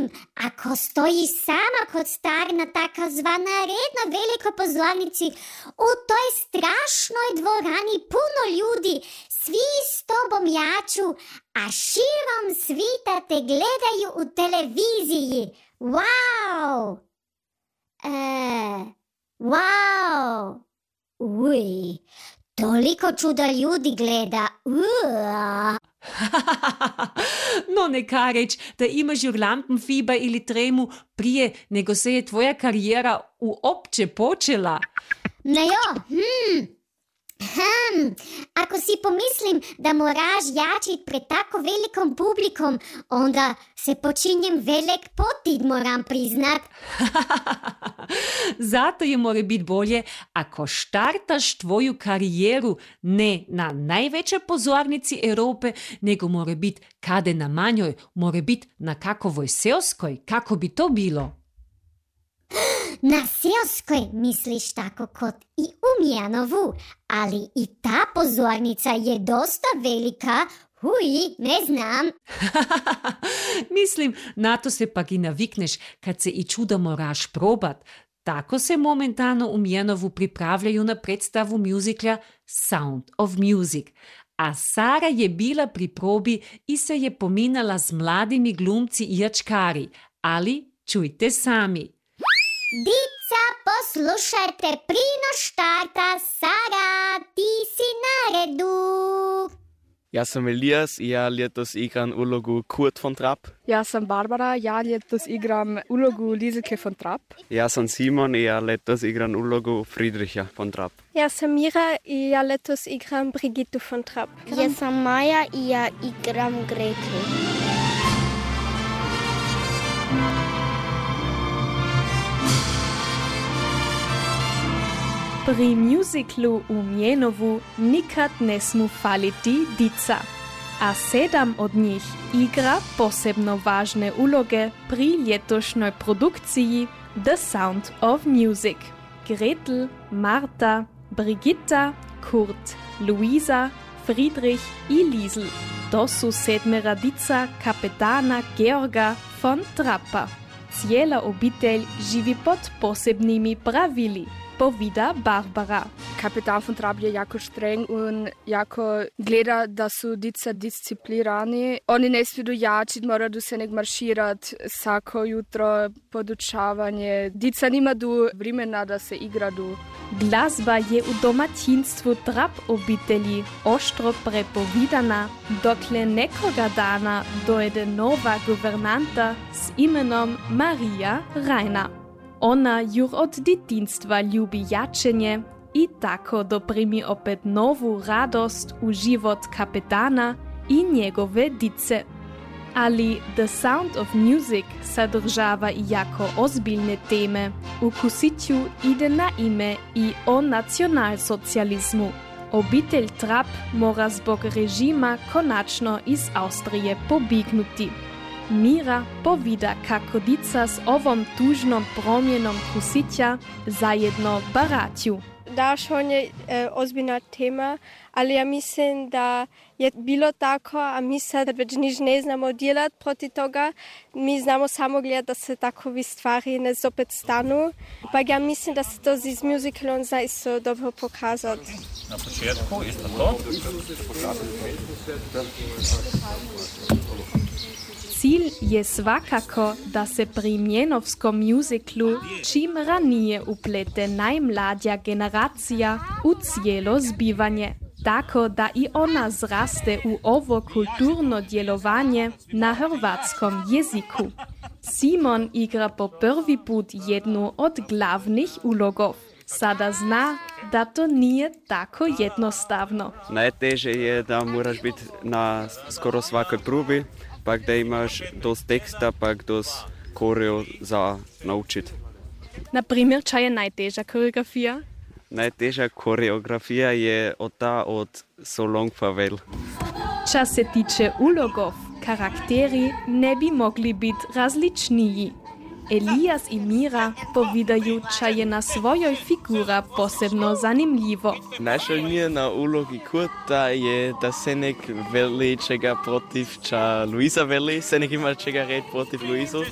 vidim, ako stoji sama kod star na takozvana redna velikoj pozornici, u toj strašnoj dvorani puno ljudi, svi s tobom jaču, a širom svita te gledaju u televiziji. Wow! Wow! Uj, toliko čuda ljudi gleda. No, neka reč, da imaš ju lampenfieber ili tremu prije nego se je tvoja karijera uopće počela. No jo, ako si pomislim da moraš jačit pred tako velikom publikom, onda se počinjem velik potid, moram priznat. Zato je more biti bolje ako štartaš tvoju karijeru ne na najvećoj pozornici Europe, nego more biti kade na manjoj, more biti na kakovoj seoskoj. Kako bi to bilo? Na seoskoj misliš tako kot i u Mijanovu, ali i ta pozornica je dosta velika. Ne znam. Mislim, na to se pak i navikneš kad se i čuda moraš probat. Tako se momentalno u Mijanovu pripravljaju na predstavu muzikla Sound of Music. A Sara je bila pri probi i se je pominala s mladimi glumci i jačkari. Ali čujte sami. Dica, poslušajte, prino štarta, Sara, ti si na redu. Ja sam Elias i ja letos igram ulogu Kurt von Trapp. Ja sam Barbara, ja letos igram ulogu Lieselke von Trapp. Ja sam Simon i ja letos igram ulogu Friedricha von Trapp. Ja sam Mira i ja letos igram Brigitte von Trapp. Ja sam Maja i ja igram Gretel. Pri muziklu u Mijenovu nikad ne smu faliti dica, a 7 od njih igra posebno važne uloge pri ljetošnjoj produkciji The Sound of Music. Gretel, Marta, Brigitta, Kurt, Luisa, Friedrich i Liesl. To su 7 dica kapetana Georga von Trappa. Cijela obitelj živi pod posebnimi pravili, povida Barbara. Kapitan von Trapp je jako streng in jako gleda, da su dica disciplinirani. Oni ne smiju jačiti, moraju se nek marširati vsako jutro, podučavanje. Dica nimaju vremena da se igraju. Glazba je u domaćinstvu Trapp obitelji oštro prepovidana, dokle nekoga dana dojde nova guvernanta s imenom Marija Rajna. Ona jur od djetinjstva ljubi jačenje i tako doprimi opet novu radost u život kapetana i njegove dice. Ali The Sound of Music sadržava i jako ozbiljne teme. U Kusiću ide na ime i o nacionalsocijalizmu. Obitelj Trapp mora zbog režima konačno iz Austrije pobignuti. Mira povida kako dica s ovom tužnom promjenom Kusića zajedno baraću. Da, schon je ozbiljna tema, ali ja mislim da je bilo tako, a mi sad već nič ne znamo djelati proti toga. Mi znamo samo gledati da se takovi stvari ne zopet stanu. Pa ja mislim da se to z musicalom zaista dobro pokazati. Na početku isto to. Cilj je svakako da se pri mjenovskom muziklu čim ranije uplete najmladja generacija u cijelo zbivanje, tako da i ona zraste u ovo kulturno djelovanje na hrvatskom jeziku. Simon igra po prvi put jednu od glavnih ulogov. Sada zna da to nije tako jednostavno. Najteže je da moraš biti na skoro svakoj probi, pa da imaš dost teksta, pa dost koreo za naučiti. Na primjer, ča je najteža koreografija? Najteža koreografija je ta od So Long Farewell. Ča se tiče ulogov, karakteri ne bi mogli biti različniji. Elias i Mira povedaju, ča je na svojoj figura posebno zanimljivo. Najšalnije ulogi Kurta je, da se nek veli čega protiv, ča Luisa veli, se nek ima čega reći protiv Luisu.